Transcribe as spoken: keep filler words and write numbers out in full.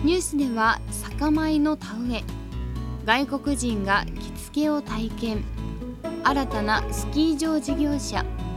ニュースでは酒米の田植え、外国人が着付けを体験、新たなスキー場事業者、